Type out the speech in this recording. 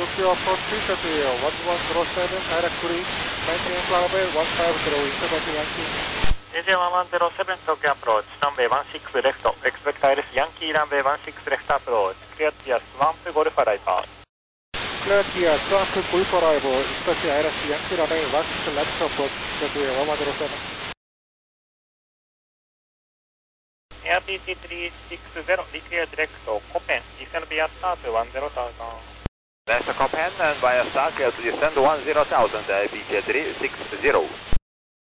Tokyo approach 330, 1107, direct reach, 19 runway 150, Inter Yankee. AJ1107 Tokyo approach, runway 16 left, expect ILS Yankee runway 16 left approach, clear via Swamp Golf arrival. Clear via Swamp Golf arrival, expect ILS Yankee runway 16 left approach, Tokyo 1107. Air BC 360, declare direct to Copen, descend via start 10,000. That's Copen and via start, clear to descend 10,000, BC 360.